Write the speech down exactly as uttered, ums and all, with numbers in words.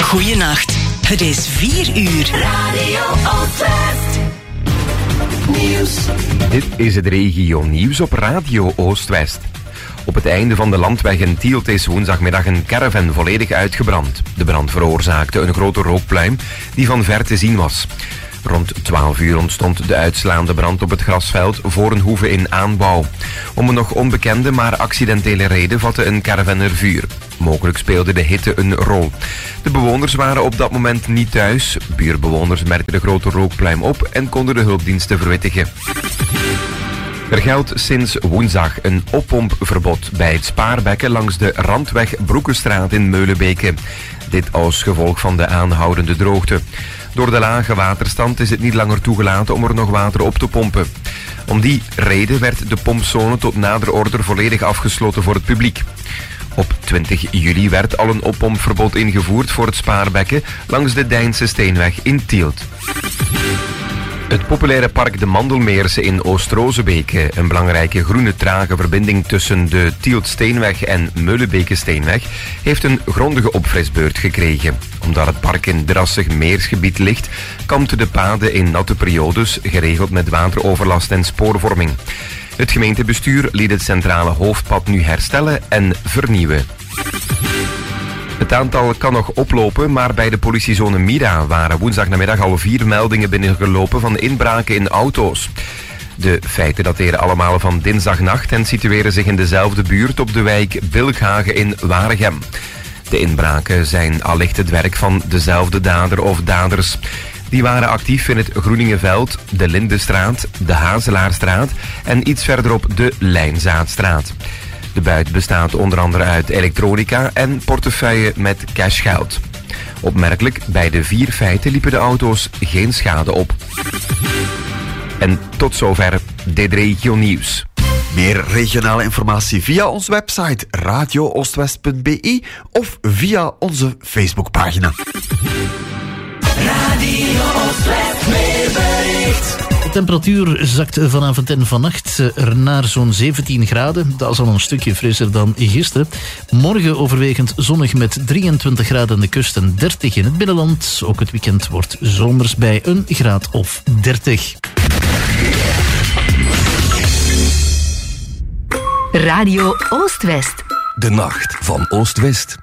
Goeienacht. Het is vier uur. Radio Oostwest. Nieuws. Dit is het regio nieuws op Radio Oostwest. Op het einde van de landweg in Tielt is woensdagmiddag een caravan volledig uitgebrand. De brand veroorzaakte een grote rookpluim die van ver te zien was. Rond twaalf uur ontstond de uitslaande brand op het grasveld voor een hoeve in aanbouw. Om een nog onbekende maar accidentele reden vatte een caravan er vuur. Mogelijk speelde de hitte een rol. De bewoners waren op dat moment niet thuis. Buurbewoners merkten de grote rookpluim op en konden de hulpdiensten verwittigen. Er geldt sinds woensdag een oppompverbod bij het Spaarbekken langs de Randweg Broekenstraat in Meulenbeke. Dit als gevolg van de aanhoudende droogte. Door de lage waterstand is het niet langer toegelaten om er nog water op te pompen. Om die reden werd de pompzone tot nader order volledig afgesloten voor het publiek. Op twintig juli werd al een oppompverbod ingevoerd voor het Spaarbekken langs de Deinse Steenweg in Tielt. Het populaire park De Mandelmeerse in Oost-Rozebeke, een belangrijke groene trage verbinding tussen de Tielt-Steenweg en Meulenbeke-Steenweg, heeft een grondige opfrisbeurt gekregen. Omdat het park in drassig meersgebied ligt, kampten de paden in natte periodes, geregeld met wateroverlast en spoorvorming. Het gemeentebestuur liet het centrale hoofdpad nu herstellen en vernieuwen. Het aantal kan nog oplopen, maar bij de politiezone Mira waren woensdagnamiddag al vier meldingen binnengelopen van inbraken in auto's. De feiten dateren allemaal van dinsdagnacht en situeren zich in dezelfde buurt op de wijk Bilkhagen in Waregem. De inbraken zijn allicht het werk van dezelfde dader of daders. Die waren actief in het Groeningenveld, de Lindenstraat, de Hazelaarstraat en iets verderop de Lijnzaadstraat. De buit bestaat onder andere uit elektronica en portefeuille met cashgeld. Opmerkelijk, bij de vier feiten liepen de auto's geen schade op. En tot zover dit regio nieuws. Meer regionale informatie via onze website radio oostwest punt b i of via onze Facebookpagina. Radio Oostwest weerbericht. De temperatuur zakt vanavond en vannacht naar zo'n zeventien graden. Dat is al een stukje frisser dan gisteren. Morgen overwegend zonnig met drieëntwintig graden aan de kust en dertig in het binnenland. Ook het weekend wordt zomers bij een graad of dertig. Radio Oostwest. De nacht van Oost-West.